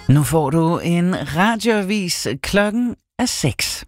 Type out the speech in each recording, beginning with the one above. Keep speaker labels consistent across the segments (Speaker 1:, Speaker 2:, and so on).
Speaker 1: Nu får du en radioavis. Klokken er 6.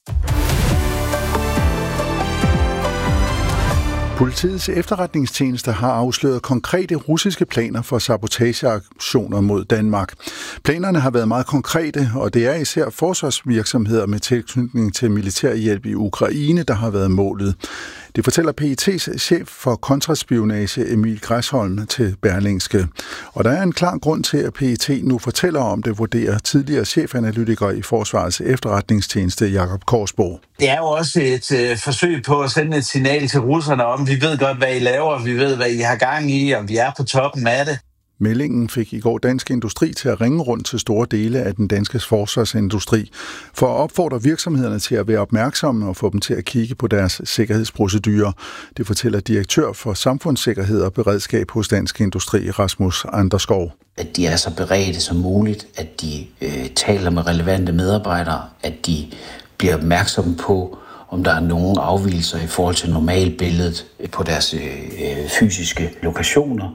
Speaker 2: Politiets efterretningstjeneste har afsløret konkrete russiske planer for sabotageaktioner mod Danmark. Planerne har været meget konkrete, og det er især forsvarsvirksomheder med tilknytning til militærhjælp i Ukraine, der har været målet. Det fortæller PET's chef for kontraspionage Emil Græsholm til Berlingske. Og der er en klar grund til, at PET nu fortæller om det, vurderer tidligere chefanalytiker i Forsvarets efterretningstjeneste Jakob Korsbo.
Speaker 3: Det er jo også et forsøg på at sende et signal til russerne om, vi ved godt, hvad I laver, vi ved, hvad I har gang i, og vi er på toppen af det.
Speaker 2: Meldingen fik i går Dansk Industri til at ringe rundt til store dele af den danske forsvarsindustri for at opfordre virksomhederne til at være opmærksomme og få dem til at kigge på deres sikkerhedsprocedurer. Det fortæller direktør for samfundssikkerhed og beredskab hos Dansk Industri, Rasmus Anderskov.
Speaker 4: At de er så beredte som muligt, at de taler med relevante medarbejdere, at de bliver opmærksomme på, om der er nogen afvigelser i forhold til normalbilledet på deres fysiske lokationer.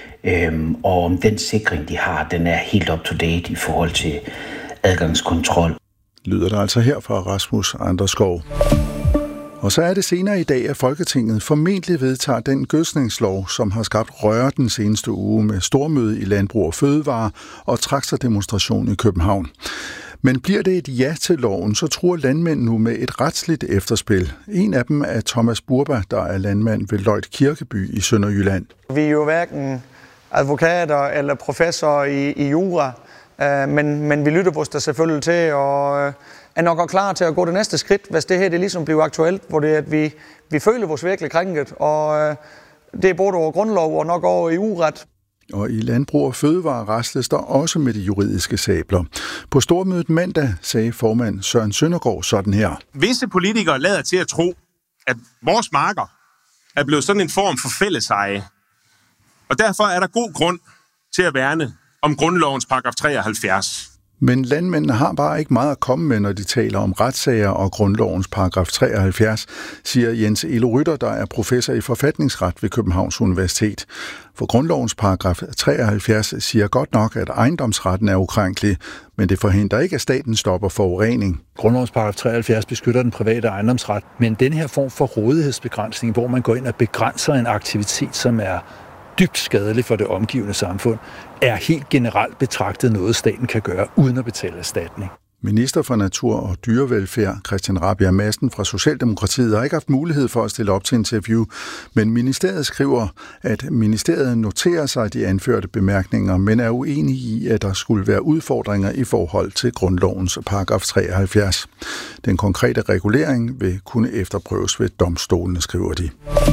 Speaker 4: Og om den sikring, de har, den er helt up-to-date i forhold til adgangskontrol.
Speaker 2: Lyder der altså her fra Rasmus Anderskov. Og så er det senere i dag, at Folketinget formentlig vedtager den gødskningslov, som har skabt røre den seneste uge med stormøde i Landbrug og Fødevare og traktordemonstration i København. Men bliver det et ja til loven, så truer landmænd nu med et retsligt efterspil. En af dem er Thomas Burba, der er landmand ved Løjt Kirkeby i Sønderjylland.
Speaker 5: Vi er jo hverken advokater eller professorer i jura, men vi lytter vores der selvfølgelig til og er nok klar til at gå det næste skridt, hvis det her det ligesom bliver aktuelt, hvor det er, at vi føler vores virkelig krænket, og det er både over grundlov og nok over EU-ret.
Speaker 2: Og i Landbrug og Fødevare rasles der også med de juridiske sabler. På stormødet mandag sagde formand Søren Søndergaard sådan her.
Speaker 6: Visse politikere lader til at tro, at vores marker er blevet sådan en form for fælleseje. Og derfor er der god grund til at værne om grundlovens paragraf 73.
Speaker 2: Men landmændene har bare ikke meget at komme med, når de taler om retssager og grundlovens paragraf 73, siger Jens Elo Rytter, der er professor i forfatningsret ved Københavns Universitet. For grundlovens paragraf 73 siger godt nok, at ejendomsretten er ukrænkelig, men det forhindrer ikke, at staten stopper forurening.
Speaker 7: Grundlovens paragraf 73 beskytter den private ejendomsret, men den her form for rådighedsbegrænsning, hvor man går ind og begrænser en aktivitet, som er dybt skadelig for det omgivende samfund, er helt generelt betragtet noget, staten kan gøre uden at betale erstatning.
Speaker 2: Minister for Natur og Dyrevelfærd, Christian Rabjerg Madsen fra Socialdemokratiet, har ikke haft mulighed for at stille op til interview, men ministeriet skriver, at ministeriet noterer sig de anførte bemærkninger, men er uenig i, at der skulle være udfordringer i forhold til grundlovens paragraf 73. Den konkrete regulering vil kunne efterprøves ved domstolene, skriver de.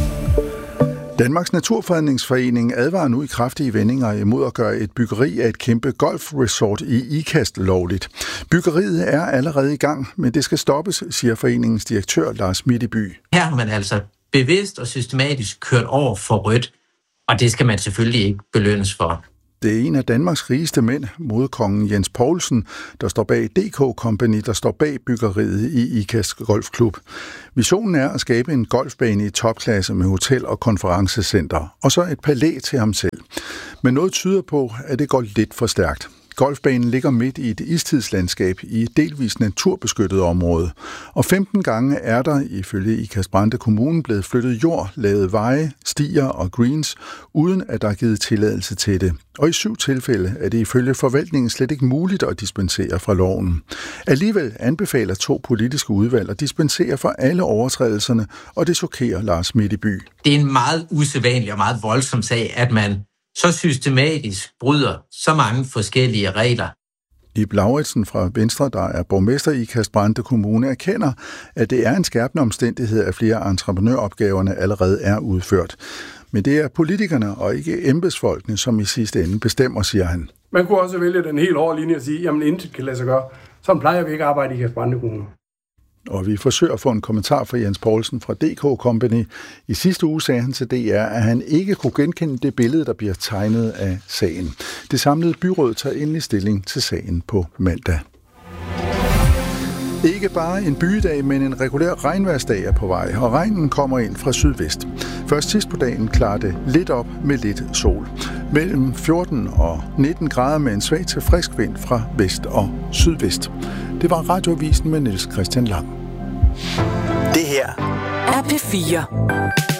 Speaker 2: Danmarks Naturfredningsforening advarer nu i kraftige vendinger imod at gøre et byggeri af et kæmpe golfresort i Ikast lovligt. Byggeriet er allerede i gang, men det skal stoppes, siger foreningens direktør Lars Middeby.
Speaker 8: Her har man altså bevidst og systematisk kørt over for rødt, og det skal man selvfølgelig ikke belønnes for.
Speaker 2: Det er en af Danmarks rigeste mænd, modkongen Jens Poulsen, der står bag DK Company, der står bag byggeriet i Ikast Golfklub. Visionen er at skabe en golfbane i topklasse med hotel- og konferencecenter, og så et palæ til ham selv. Men noget tyder på, at det går lidt for stærkt. Golfbanen ligger midt i et istidslandskab i et delvis naturbeskyttet område, og 15 gange er der ifølge Ikast-Brande Kommune blevet flyttet jord, lavet veje, stier og greens, uden at der er givet tilladelse til det. Og i 7 tilfælde er det ifølge forvaltningen slet ikke muligt at dispensere fra loven. Alligevel anbefaler 2 politiske udvalg at dispensere fra alle overtrædelserne, og det chokerer Lars Middeby.
Speaker 8: Det er en meget usædvanlig og meget voldsom sag, at man så systematisk bryder så mange forskellige regler.
Speaker 2: Ib Lauritsen fra Venstre, der er borgmester i Ikast-Brande Kommune, erkender, at det er en skærpende omstændighed, at flere entreprenøropgaverne allerede er udført. Men det er politikerne og ikke embedsfolkene, som i sidste ende bestemmer, siger han.
Speaker 9: Man kunne også vælge den helt hårde linje og sige, jamen intet kan lade sig gøre. Sådan plejer vi ikke at arbejde i Ikast-Brande Kommune.
Speaker 2: Og vi forsøger at få en kommentar fra Jens Poulsen fra DK Company. I sidste uge sagde han til DR, at han ikke kunne genkende det billede, der bliver tegnet af sagen. Det samlede byråd tager endelig stilling til sagen på mandag. Ikke bare en bygedag, men en regulær regnværsdag er på vej, og regnen kommer ind fra sydvest. Først sidst på dagen klarer det lidt op med lidt sol. Mellem 14 og 19 grader med en svag til frisk vind fra vest og sydvest. Det var Radioavisen med Niels Christian Lang.
Speaker 10: Det her er P4.